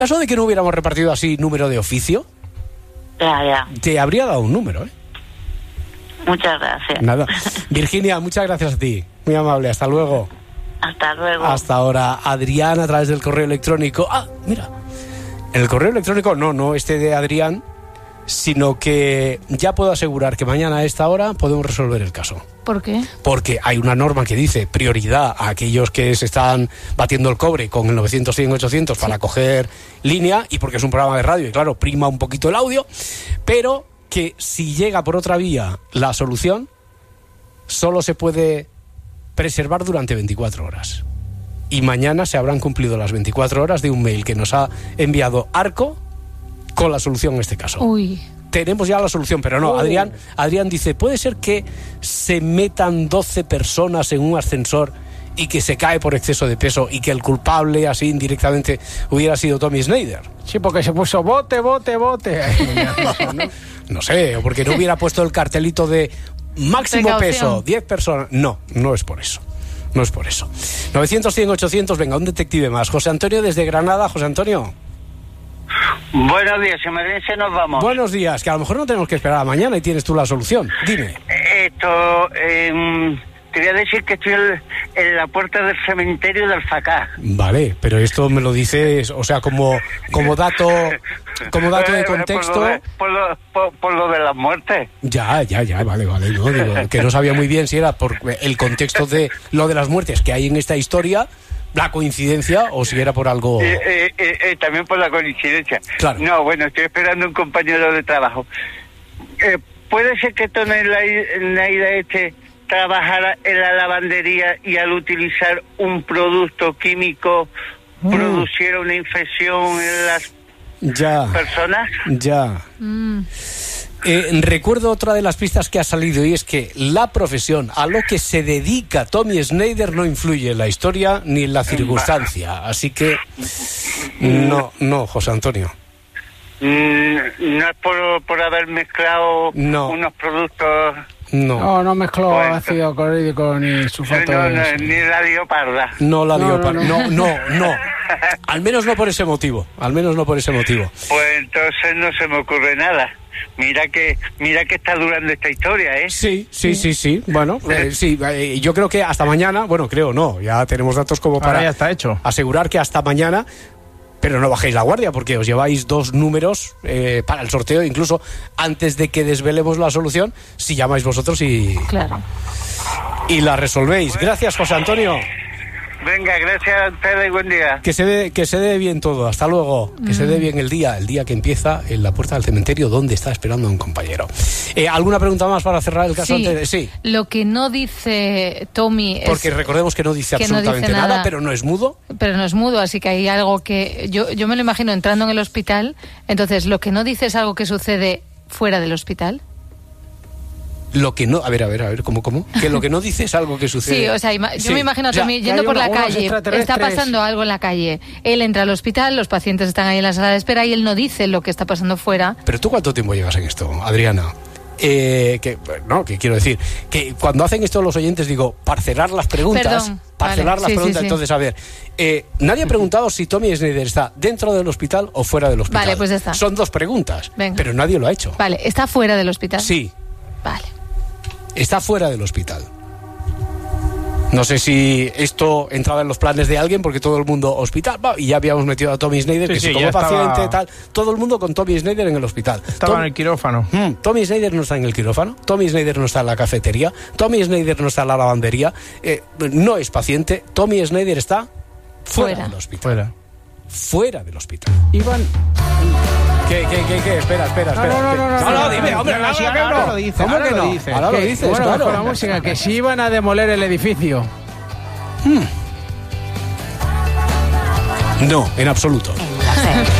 caso de que no hubiéramos repartido así número de oficio, Ya. te habría dado un número, ¿eh? Muchas gracias. Nada. Virginia, muchas gracias a ti. Muy amable, hasta luego. Hasta luego. Hasta ahora. Adrián, a través del correo electrónico. Ah, mira. En el correo electrónico, no este de Adrián, sino que ya puedo asegurar que mañana a esta hora podemos resolver el caso. ¿Por qué? Porque hay una norma que dice prioridad a aquellos que se están batiendo el cobre con el 900, 100, 800 para coger línea, y porque es un programa de radio y claro, prima un poquito el audio, pero que si llega por otra vía la solución, solo se puede preservar durante 24 horas. Y mañana se habrán cumplido las 24 horas de un mail que nos ha enviado Arco con la solución en este caso. Uy. Tenemos ya la solución, pero no, Adrián dice, ¿puede ser que se metan 12 personas en un ascensor y que se cae por exceso de peso y que el culpable así indirectamente hubiera sido Tommy Snyder? Sí, porque se puso bote. No sé, o porque no hubiera puesto el cartelito de máximo peso, 10 personas. No es por eso. No es por eso. 900, 100, 800, venga, un detective más. José Antonio desde Granada. José Antonio. Buenos días, emergencia, nos vamos. Buenos días, que a lo mejor no tenemos que esperar a mañana y tienes tú la solución. Dime. Te voy a decir que estoy en la puerta del cementerio de Alfacá. Vale, pero esto me lo dices, o sea, como dato de contexto. Por lo de las muertes. Ya, vale, no, digo, que no sabía muy bien si era por el contexto de lo de las muertes que hay en esta historia, la coincidencia, o si era por algo... También por la coincidencia. Claro. No, bueno, estoy esperando un compañero de trabajo. ¿Puede ser que Tony Snyder trabajara en la lavandería y al utilizar un producto químico produciera una infección en las personas? Ya. Recuerdo otra de las pistas que ha salido, y es que la profesión a lo que se dedica Tommy Snyder no influye en la historia ni en la circunstancia, así que no, José Antonio. No es por haber mezclado unos productos... No mezcló ácido clorhídrico ni sulfato. Ni la leoparda. No. Al menos no por ese motivo. Pues entonces no se me ocurre nada. Mira que está durando esta historia, ¿eh? Sí. Bueno, yo creo que hasta mañana, ya tenemos datos como para ya está hecho. Asegurar que hasta mañana, pero no bajéis la guardia porque os lleváis 2 números para el sorteo, incluso antes de que desvelemos la solución, si llamáis vosotros y la resolvéis. Gracias, José Antonio. Venga, gracias a ustedes y buen día. Que se dé bien todo, hasta luego. Que se dé bien el día que empieza en la puerta del cementerio donde está esperando a un compañero. ¿Alguna pregunta más para cerrar el caso? Sí. Lo que no dice Tommy es... Porque recordemos que no dice absolutamente nada, pero no es mudo. Pero no es mudo, así que hay algo que... Yo me lo imagino entrando en el hospital, entonces lo que no dice es algo que sucede fuera del hospital. Lo que no... A ver, ¿cómo? Que lo que no dice es algo que sucede... Sí, o sea, yo me imagino a Tommy yendo por la calle, está pasando algo en la calle, él entra al hospital, los pacientes están ahí en la sala de espera y él no dice lo que está pasando fuera. Pero ¿tú cuánto tiempo llevas en esto, Adriana? Que quiero decir, que cuando hacen esto los oyentes, digo, parcelar las preguntas... Entonces, a ver, nadie ha preguntado si Tommy Snyder está dentro del hospital o fuera del hospital. Vale, pues ya está. Son 2 preguntas, pero nadie lo ha hecho. Vale, ¿está fuera del hospital? Sí. Vale. Está fuera del hospital. No sé si esto entraba en los planes de alguien, porque todo el mundo hospital, y ya habíamos metido a Tommy Snyder, como paciente, tal, todo el mundo con Tommy Snyder en el hospital. Estaba en el quirófano. Tommy Snyder no está en el quirófano, Tommy Snyder no está en la cafetería, Tommy Snyder no está en la lavandería, no es paciente, Tommy Snyder está fuera del hospital. Fuera del hospital. Iván... ¿Qué? Espera. No, dime, hombre, ahora lo dice. ¿Cómo que no? Ahora lo dices, claro. Con la música, que si iban a demoler el edificio. No, en absoluto.